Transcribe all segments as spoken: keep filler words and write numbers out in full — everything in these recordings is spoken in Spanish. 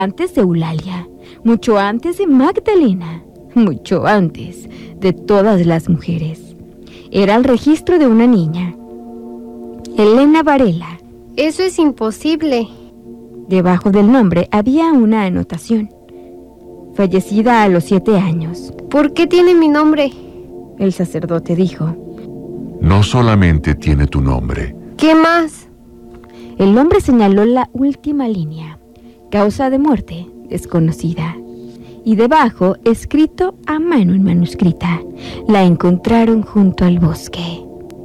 Antes de Eulalia, mucho antes de Magdalena, mucho antes de todas las mujeres. Era el registro de una niña, Elena Varela. Eso es imposible. Debajo del nombre había una anotación. Fallecida a los siete años. ¿Por qué tiene mi nombre? El sacerdote dijo. No solamente tiene tu nombre. ¿Qué más? El hombre señaló la última línea. Causa de muerte desconocida. Y debajo, escrito a mano en manuscrita, la encontraron junto al bosque.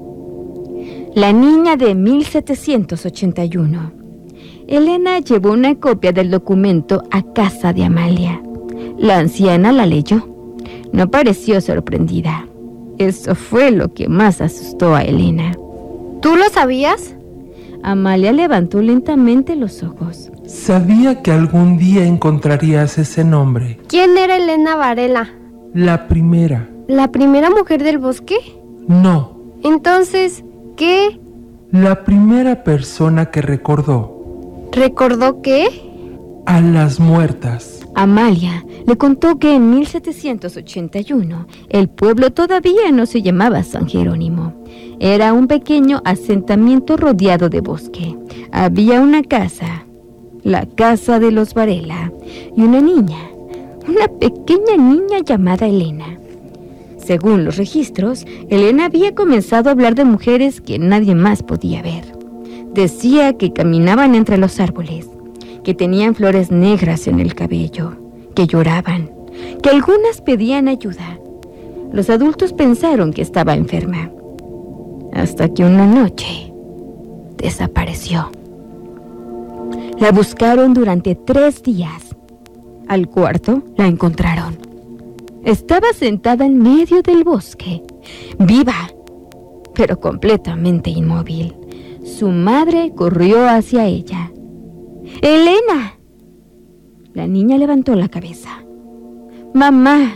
La niña de mil setecientos ochenta y uno. Elena llevó una copia del documento a casa de Amalia. La anciana la leyó. No pareció sorprendida. Eso fue lo que más asustó a Elena. ¿Tú lo sabías? Amalia levantó lentamente los ojos. Sabía que algún día encontrarías ese nombre. ¿Quién era Elena Varela? La primera. ¿La primera mujer del bosque? No. Entonces, ¿qué? La primera persona que recordó. ¿Recordó qué? A las muertas. Amalia le contó que en mil setecientos ochenta y uno el pueblo todavía no se llamaba San Jerónimo. Era un pequeño asentamiento rodeado de bosque. Había una casa, la casa de los Varela, y una niña, una pequeña niña llamada Elena. Según los registros, Elena había comenzado a hablar de mujeres que nadie más podía ver. Decía que caminaban entre los árboles, que tenían flores negras en el cabello, que lloraban, que algunas pedían ayuda. Los adultos pensaron que estaba enferma, hasta que una noche desapareció. La buscaron durante tres días. Al cuarto la encontraron. Estaba sentada en medio del bosque, viva, pero completamente inmóvil. Su madre corrió hacia ella. ¡Elena! La niña levantó la cabeza. ¡Mamá!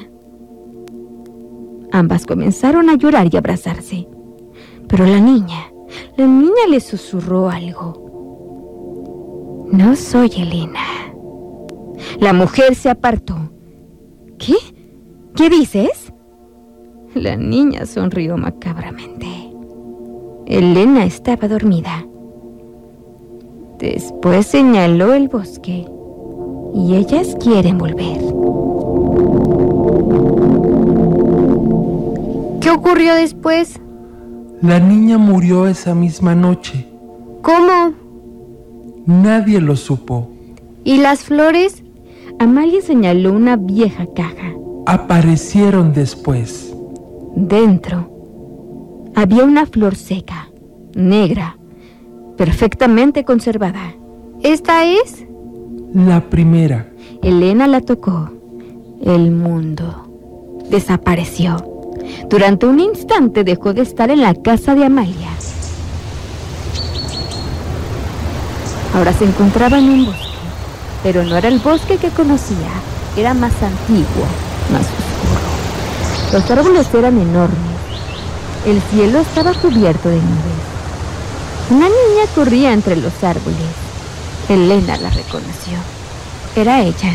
Ambas comenzaron a llorar y abrazarse. Pero la niña, la niña le susurró algo. No soy Elena. La mujer se apartó. ¿Qué? ¿Qué dices? La niña sonrió macabramente. Elena estaba dormida. Después señaló el bosque. Y ellas quieren volver. ¿Qué ocurrió después? La niña murió esa misma noche. ¿Cómo? Nadie lo supo. ¿Y las flores? Amalia señaló una vieja caja. Aparecieron después. Dentro había una flor seca, negra, perfectamente conservada. ¿Esta es? La primera. Elena la tocó. El mundo desapareció. Durante un instante dejó de estar en la casa de Amalia. Ahora se encontraba en un bosque, pero no era el bosque que conocía. Era más antiguo, más oscuro. Los árboles eran enormes. El cielo estaba cubierto de nubes. Una niña corría entre los árboles. Elena la reconoció. Era ella.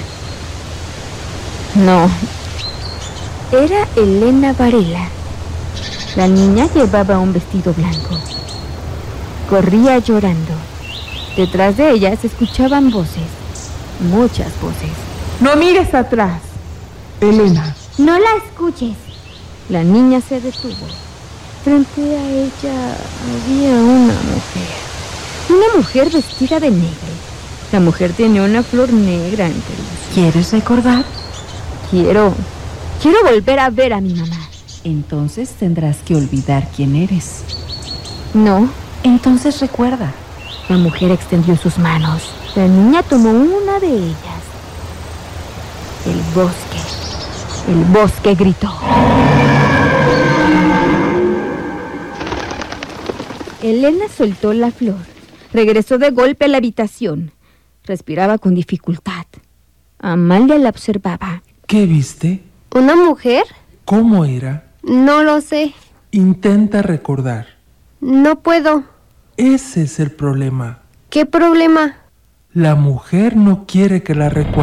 No, era Elena Varela. La niña llevaba un vestido blanco. Corría llorando. Detrás de ella se escuchaban voces, muchas voces. No mires atrás, Elena. No la escuches. La niña se detuvo. Frente a ella había una mujer. Una mujer vestida de negro. La mujer tenía una flor negra entre los... ¿Quieres recordar? Quiero... Quiero volver a ver a mi mamá. Entonces tendrás que olvidar quién eres. No. Entonces recuerda. La mujer extendió sus manos. La niña tomó una de ellas. El bosque. El bosque gritó. Elena soltó la flor. Regresó de golpe a la habitación. Respiraba con dificultad. Amalia la observaba. ¿Qué viste? ¿Una mujer? ¿Cómo era? No lo sé. Intenta recordar. No puedo. Ese es el problema. ¿Qué problema? La mujer no quiere que la recuerdes.